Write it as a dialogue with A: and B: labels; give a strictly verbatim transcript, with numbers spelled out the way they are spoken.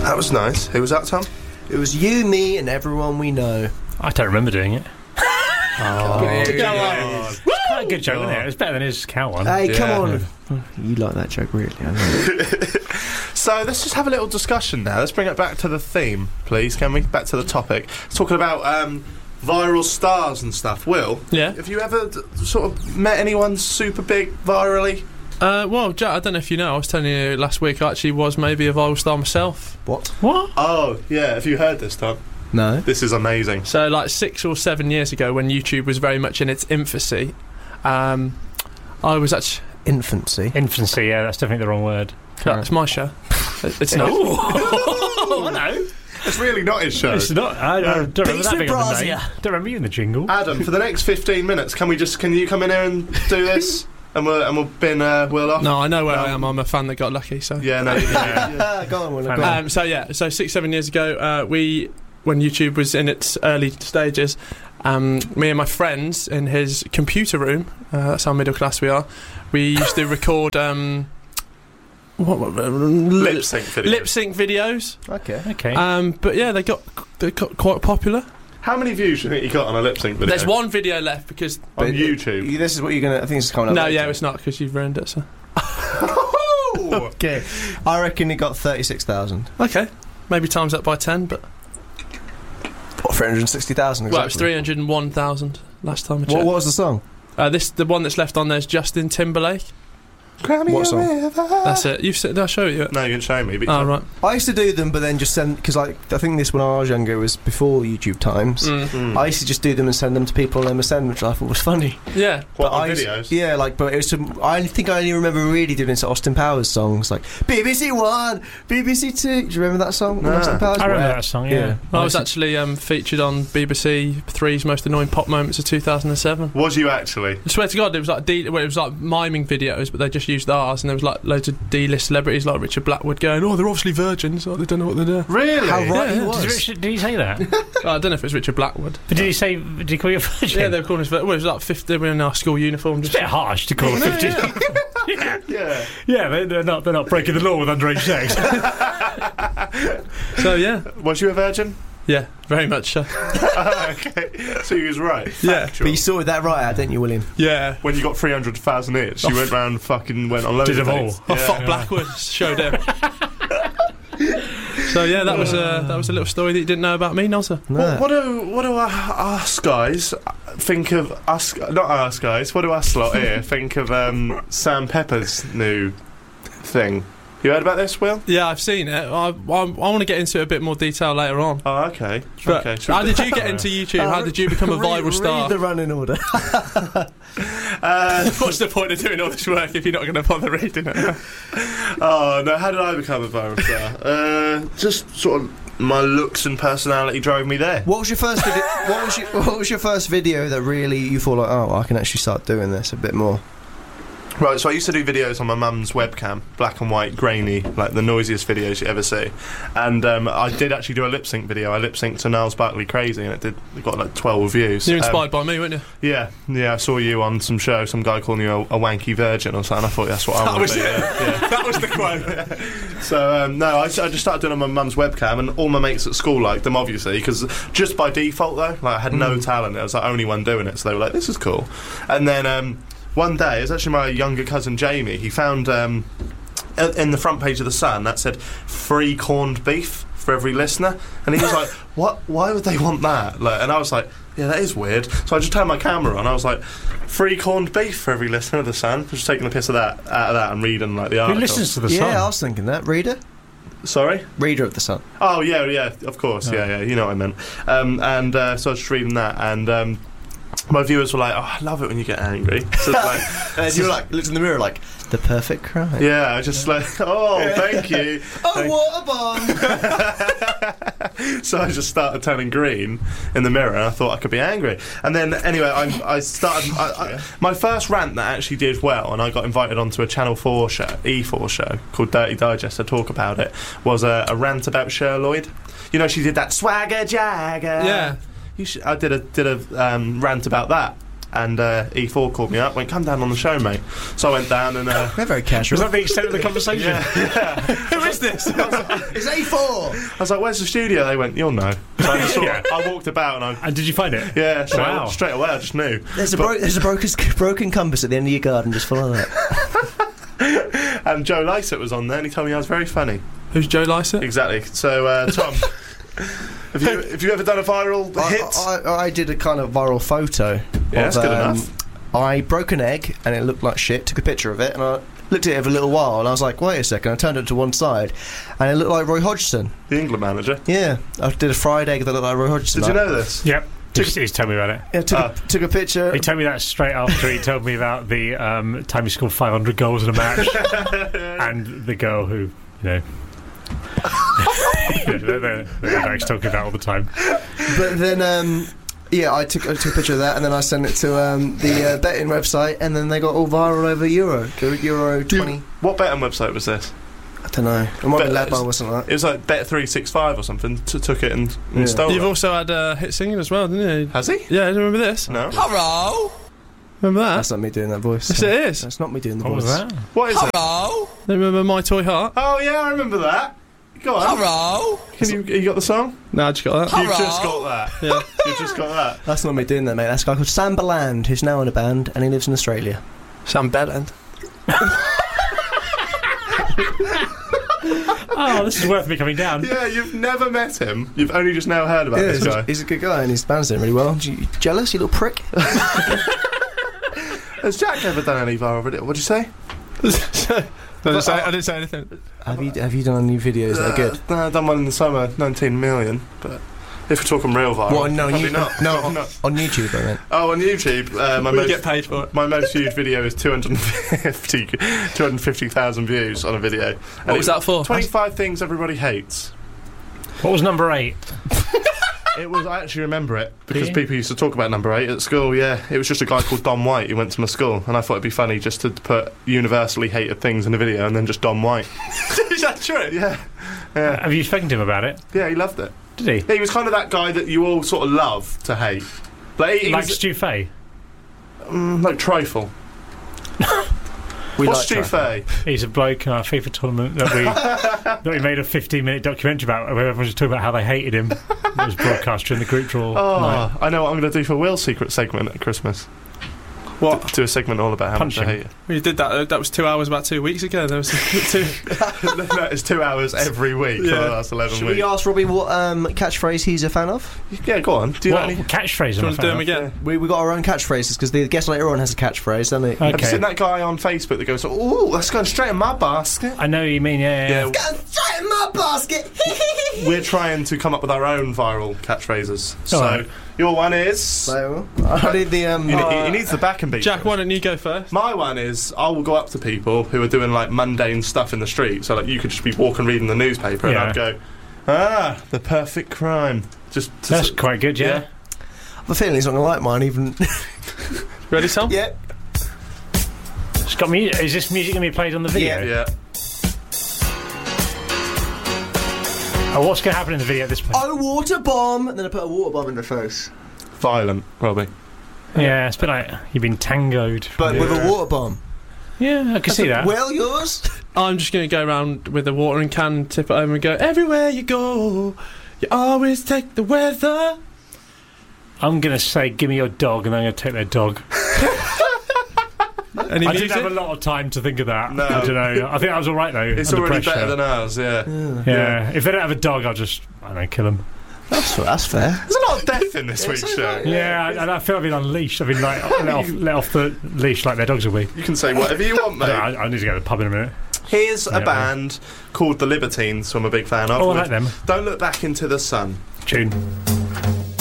A: That was nice. Who was that, Tom?
B: It was you, me, and everyone we know.
C: I don't remember doing it.
A: Oh,
C: Come on. It's quite a good joke, isn't it? It was better than his cow one.
B: Hey,
A: Yeah.
B: come on. You like that joke, really? I know.
A: So let's just have a little discussion now. Let's bring it back to the theme, please, can we? Back to the topic. Talking about um, viral stars and stuff. Will?
D: Yeah?
A: Have you ever d- sort of met anyone super big virally?
D: Uh, well, Jack, I don't know if you know, I was telling you last week I actually was maybe a viral star myself.
B: What?
C: What?
A: Oh, yeah. Have you heard this, Tom?
B: No.
A: This is amazing.
D: So, like, six or seven years ago, when YouTube was very much in its infancy, um, I was actually...
B: Infancy.
C: Infancy, yeah, that's definitely the wrong word.
D: That's my show. It's not.
C: Oh, no.
A: It's really not his show.
C: It's not. I, I don't remember
B: Beats
C: that
B: with
C: being on the
B: Brazia.
C: name. Don't remember you in the jingle.
A: Adam, for the next fifteen minutes, can we just... Can you come in here and do this? And we'll, and we'll bin uh, Will off?
D: No, I know where
A: No.
D: I am. I'm a fan that got lucky, so...
A: Yeah, no. Yeah.
B: Ah, go on, Will. Go on.
D: Um, so yeah, so six, seven years ago, uh, we, when YouTube was in its early stages, um, me and my friends in his computer room, uh, that's how middle class we are, we used to record um, what, what,
A: Lip sync video.
D: lip sync videos.
B: Okay.
C: Okay.
D: Um, but yeah, they got they got quite popular.
A: How many views do you think you got on a lip sync video?
D: There's one video left because
A: on
B: But
A: YouTube.
B: you- This is what you're gonna. I think this is coming up.
D: no,
B: later.
D: yeah, it's not because you've ruined it. So
B: Okay. I reckon it got thirty-six thousand.
D: okay, maybe times that by ten, but
B: What, three hundred sixty thousand?
D: well, it was three hundred and one thousand last time I checked.
B: What, what was the song?
D: Uh, this the one that's left on there is Justin Timberlake.
A: Grammy
B: What song?
A: River.
D: That's it. You've seen, did I show you it?
A: No, you didn't show me. But
D: Oh, right.
B: I used to do them, but then just send because like I think this when I was younger was before YouTube times.
D: Mm.
A: Mm.
B: I used to just do them and send them to people on M S N, which I thought was funny.
D: Yeah.
A: What,
B: But
A: on
B: I used-
A: videos?
B: Yeah, like, but it was some. I think I only remember really doing it to Austin Powers songs, like B B C One, B B C Two. Do you remember that song?
A: Nah.
B: Austin Powers.
C: I remember
B: Where-
C: that song, yeah.
D: I was actually um, featured on B B C Three's Most Annoying Pop Moments of two thousand seven.
A: Was you actually?
D: I swear to God, it was like D- well, it was like miming videos, but they just used ours, and there was like loads of D-list celebrities like Richard Blackwood going, "Oh, they're obviously virgins. Like, they don't know what they're doing."
A: Really?
B: How right
D: Yeah,
B: he
D: yeah.
B: was.
C: Did, Richard, did he say that?
D: Oh, I don't know if it was Richard Blackwood.
C: But did he say? Did he call you a virgin?
D: Yeah, they were calling us. Well, it was like fifty. They were in our school uniform.
C: It's
D: Just
C: a bit harsh to call a fifteen. yeah,
A: Yeah.
C: yeah, they- they're not. They're not breaking the law with underage sex.
D: so yeah,
A: Was you a virgin?
D: yeah, very much. So.
A: Okay. So you was right.
D: Yeah.
A: Factual.
B: But you sorted that right out, didn't you, William?
D: Yeah.
A: When you got three hundred thousand each, you went round fucking went on loads
C: Did
A: of
C: them all.
A: dates.
D: I
A: Yeah.
D: fucked Blackwood. Showed him. So yeah, that was a that was a little story that you didn't know about me, Nozza.
A: What, what do what do our, us guys think of us? Not us guys. What do us lot here think of um, Sam Pepper's new thing? You heard about this, Will?
D: Yeah, I've seen it. I, I, I want to get into it a bit more detail later on.
A: Oh, okay.
D: But
A: okay.
D: how did you get into YouTube? How did you become a viral
B: read,
D: star?
B: Read the running order.
A: Uh,
D: What's the point of doing all this work if you're not going to bother reading it?
A: oh no! How did I become a viral star? uh, just sort of my looks and personality drove me there.
B: What was your first? Video, what was your What was your first video that really you thought like, oh, I can actually start doing this a bit more?
A: Right, so I used to do videos on my mum's webcam, black and white, grainy, like the noisiest videos you ever see. And um, I did actually do a lip sync video. I lip synced to Niles Barkley Crazy, and it did. It got like twelve views.
D: You're
A: Um,
D: inspired by me, weren't you?
A: yeah, yeah. I saw you on some show. Some guy calling you a, a wanky virgin or something. I thought that's what I
D: That
A: want
D: was
A: to be.
D: it.
A: Yeah, yeah.
D: That was the quote.
A: So um, no, I, I just started doing it on my mum's webcam, and all my mates at school liked them, obviously, because just by default though, like I had no talent. I was the only one doing it, so they were like, "This is cool." And then um, one day, it was actually my younger cousin Jamie. He found um, in the front page of the Sun that said "free corned beef" for every listener, and he was like, "What? Why would they want that?" Like, and I was like, "Yeah, that is weird." So I just turned my camera on. I was like, "Free corned beef for every listener of the Sun." Just taking a piss of that out of that and reading like the
C: Who
A: article.
C: listens to the
B: yeah, I
C: song?
B: was thinking that. Reader,
A: Sorry.
B: reader of the Sun.
A: Oh yeah, yeah, of course,
C: Oh.
A: yeah, yeah. You know what I meant. Um, and uh, so I was just reading that, and um, my viewers were like, "Oh, I love it when you get angry." So it's like,
B: And you were like, looked in the mirror like, the perfect crime.
A: yeah, I just like, "Oh, thank you."
B: Oh,
A: Thank-
B: what a bomb!
A: So I just started turning green in the mirror, and I thought I could be angry. And then anyway, I, I started. I, I, my first rant that actually did well, and I got invited onto a Channel Four show, E four show called Dirty Digest to talk about it. Was a, a rant about Cher Lloyd. You know, she did that swagger jagger.
D: Yeah.
A: You should, I did a did a um, rant about that, and uh, E four called me up, went, come down on the show, mate. So I went down and... Uh,
B: They're very casual.
C: Was that the extent of the conversation?
A: yeah, yeah.
D: Who is this?
B: It's A four!
A: I was like, where's the studio? They went, you'll know. So I, just sort of, I walked about and I...
C: And did you find it?
A: Yeah, straight,
C: Wow.
A: straight away, I just knew.
B: There's a, bro- there's a broken, broken compass at the end of your garden, just follow that.
A: And Joe Lycett was on there and he told me I was very funny.
D: Who's Joe Lycett?
A: Exactly. So, uh, Tom, have you have you ever done a viral hit?
B: I, I, I did a kind of viral photo.
A: Yeah,
B: of,
A: that's good
B: um,
A: enough.
B: I broke an egg and it looked like shit, took a picture of it, and I looked at it for a little while and I was like, wait a second, I turned it to one side and it looked like Roy Hodgson.
A: The England manager.
B: Yeah, I did a fried egg that looked like Roy Hodgson.
A: Did you know this?
C: Yep. He's, he's told me about it.
B: Yeah, took,
A: Ah.
B: a, took a picture.
C: He told me that straight after he told me about the um, time he scored five hundred goals in a match and the girl who, you know... yeah, they're, they're, they're talking about all the time.
B: But then, um, yeah, I took, I took a picture of that and then I sent it to um, the uh, betting website and then they got all viral over Euro. Go Euro twenty.
A: What betting website was this?
B: I don't know. It might be
A: Bet-
B: Ladbar or something like
A: It was like Bet three sixty-five or something. T- took it and, and
B: Yeah.
A: stole
D: You've
A: it.
D: also had uh, hit singing as well, didn't you?
A: Has he?
D: Yeah, do you remember this?
A: No.
D: Remember that?
B: That's not me doing that voice.
D: Yes, it is.
B: That's not me doing the
C: What
B: voice.
C: was that?
A: What is it?
D: Do you remember My Toy Heart?
A: Oh yeah, I remember that. Go on. Hello. Can you, you got the song?
D: No, I just got that.
A: You've just got that.
D: Yeah.
A: You've just got that.
B: That's not me doing that, mate. That's a guy called Sam Beland, who's now in a band, and he lives in Australia.
D: Sam Bedland.
C: Oh, this is worth me coming down.
A: Yeah, you've never met him. You've only just now heard about
B: Yeah,
A: this
B: he's,
A: guy.
B: he's a good guy, and his band's doing really well. You jealous, you little prick?
A: Has Jack ever done any viral video? What'd you say?
D: I, didn't say, I didn't say anything.
B: have you Have you done any videos that are good?
A: Uh, no, I done one in the summer, nineteen million. But if we're talking real viral,
B: What? No,
A: probably
B: you,
A: not.
B: no,
A: Probably
B: on,
A: not.
B: on YouTube, I meant.
A: Oh, on YouTube, uh, my
D: We
A: most
D: get paid for it.
A: my most viewed video is two hundred fifty two hundred fifty thousand views on a video. And
D: What was
A: it-
D: that for?
A: twenty-five things everybody hates.
C: What was number eight?
A: It was. I actually remember it because
C: you?
A: people used to talk about number eight at school. Yeah, it was just a guy called Don White who went to my school, and I thought it'd be funny just to put universally hated things in a video and then just Don White.
D: Is that true?
A: Yeah, yeah,
C: Have you spoken to him about it?
A: yeah. He loved it.
C: Did he?
A: Yeah, he was kind of that guy that you all sort of love to hate. Like, he, he
C: Like
A: was,
C: Stu Fay?
A: mm, like trifle.
B: We
A: What's
B: like
A: Stu
B: Trifle.
A: Fay?
C: He's a bloke in our FIFA tournament that we that we made a fifteen minute documentary about where everyone was talking about how they hated him. It was broadcast during the group draw night.
A: Oh, I know what I'm going to do for Will's secret segment at Christmas.
D: What?
A: D- do a segment all about how
C: Punch
A: much I
C: him.
A: hate it.
D: We did that. Uh, that was two hours about two weeks ago. There was two.
A: no, no, it's two hours every week for
D: Yeah.
A: the last eleven
B: Should
A: weeks.
B: we ask Robbie what um, catchphrase he's a fan of?
A: Yeah, go on. Do you
C: What
A: know any?
C: catchphrase?
D: Do you
C: am I
D: want to do them
C: fan
D: again?
B: We we got our own catchphrases because the guest later on has a catchphrase, doesn't he?
C: of?
A: Have you
C: Okay.
A: seen that guy on Facebook that goes, "Oh, that's going straight in my basket"?
C: I know what you mean, yeah. yeah,
A: Yeah,
B: Go straight in my basket.
A: we're trying to come up with our own viral catchphrases. So
C: Alright.
A: your one is.
B: So I did the um.
A: You ne- he needs the back and beat.
D: Jack, why don't you go first?
A: My one is I will go up to people who are doing like mundane stuff in the street. So like you could just be walking reading the newspaper
C: Yeah.
A: and I'd go, ah, the perfect crime. Just to
C: That's
A: s-
C: quite good, yeah.
A: yeah.
B: I have a feeling he's not gonna like mine even.
D: Ready, Tom?
B: yeah.
C: It's got mu- is this music going to be played on the video?
A: yeah.
C: Oh, what's going to happen in the video at this point?
B: Oh, water bomb! And then I put a water bomb in the face.
A: Violent, Robbie.
C: Yeah, it's been like you've been tangoed.
B: But with
A: Yeah.
B: a water bomb.
C: Yeah, I can see that.
B: Well, yours?
D: I'm just going to go around with a watering can, tip it over and go, everywhere you go, you always take the weather.
C: I'm going to say, give me your dog, and I'm going to take their dog.
D: Any
C: I
D: music?
C: didn't have a lot of time to think of that.
A: No.
C: I don't know. I think that was all right, though.
A: It's
C: under
A: already
C: pressure.
A: better than ours, yeah.
B: Yeah.
C: Yeah, if they don't have a dog, I'll just, I don't know, kill them.
B: That's, that's fair.
A: There's a lot of death in this week's show.
C: Yeah, I, and I feel I've been unleashed. I've been like let off, let off the leash like their dogs will be.
A: You can say whatever you want, mate.
C: I, I need to go to the pub in a minute.
A: Here's a
C: Yeah,
A: band called The Libertines, who I'm a big fan of.
C: Oh, I
A: with
C: like them.
A: Don't Look Back Into the Sun.
C: Tune.